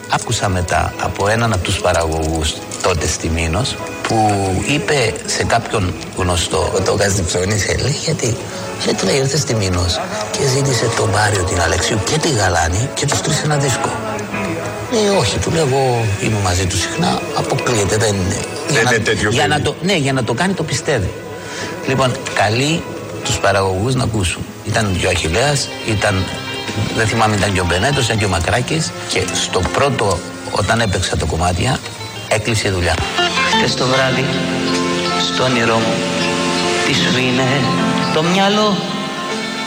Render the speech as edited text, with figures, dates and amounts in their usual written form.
Άκουσα μετά από έναν από τους παραγωγούς τότε στη Μήνος που είπε σε κάποιον γνωστό, το Γάζι Ψωνής, λέει γιατί του λέει ήρθε στη Μήνος και ζήτησε τον Μάριο, την Αλεξίου και τη Γαλάνη και τους τρεις ένα δίσκο. Λέει όχι, του λέω εγώ είμαι μαζί του συχνά, αποκλείεται, δεν είναι. Για να το κάνει το πιστεύει. Λοιπόν, καλεί τους παραγωγούς να ακούσουν. Ήταν και ο Αχιλλέας, δεν θυμάμαι, ήταν και ο Μπενέτος, ήταν και ο Μακράκης και στο πρώτο, όταν έπαιξα το κομμάτια, έκλεισε η δουλειά. Χτες το βράδυ, στο όνειρό μου, τι σου είναι το μυαλό?